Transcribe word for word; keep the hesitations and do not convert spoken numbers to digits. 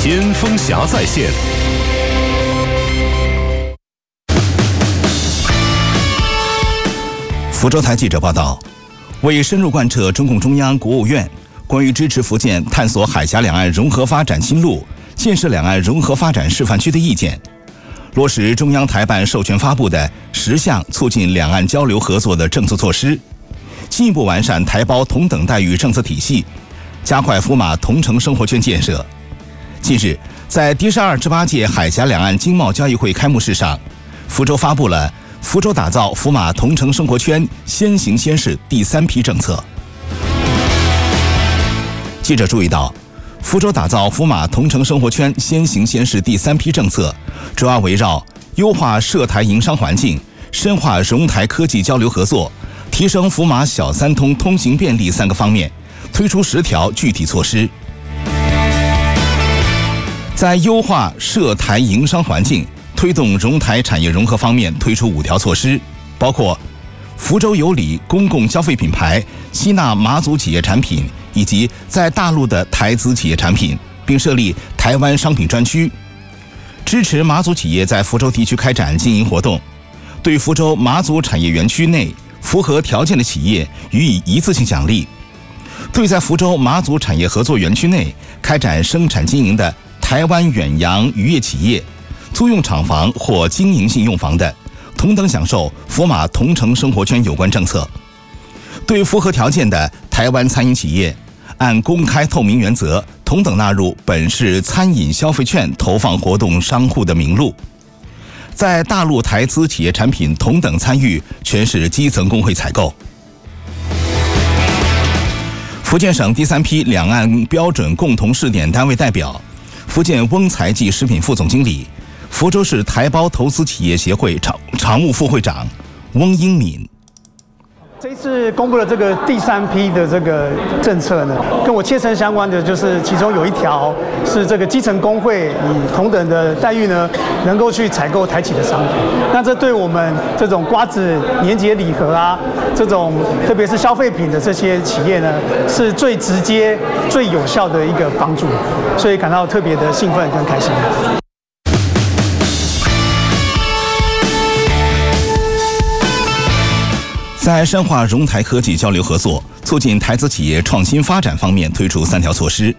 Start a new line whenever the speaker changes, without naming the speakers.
先锋侠在线。
福州台记者报道，为深入贯彻中共中央、国务院关于支持福建探索海峡两岸融合发展新路、建设两岸融合发展示范区的意见，落实中央台办授权发布的十项促进两岸交流合作的政策措施，进一步完善台胞同等待遇政策体系，加快福马同城生活圈建设。近日，在第十二至八届海峡两岸经贸交易会开幕式上，福州发布了福州打造福马同城生活圈先行先试第三批政策。记者注意到，福州打造福马同城生活圈先行先试第三批政策，主要围绕优化涉台营商环境、深化融台科技交流合作、提升福马小三通通行便利三个方面，推出十条具体措施。在优化涉台营商环境、推动融台产业融合方面推出五条措施，包括福州有礼公共消费品牌吸纳马祖企业产品以及在大陆的台资企业产品，并设立台湾商品专区，支持马祖企业在福州地区开展经营活动，对福州马祖产业园区内符合条件的企业予以一次性奖励，对在福州马祖产业合作园区内开展生产经营的台湾远洋渔业企业租用厂房或经营性用房的，同等享受福马同城生活圈有关政策。对符合条件的台湾餐饮企业，按公开透明原则，同等纳入本市餐饮消费券投放活动商户的名录。在大陆台资企业产品同等参与全市基层工会采购。福建省第三批两岸标准共同试点单位代表，福建翁财记食品副总经理，福州市台胞投资企业协会常常务副会长翁英敏。
这一次公布了这个第三批的这个政策呢，跟我切身相关的就是其中有一条是这个基层工会以同等的待遇呢，能够去采购台企的商品。那这对我们这种瓜子、年节礼盒啊，这种特别是消费品的这些企业呢，是最直接、最有效的一个帮助，所以感到特别的兴奋跟开心。
在深化融台科技交流合作、促进台资企业创新发展方面推出三条措施。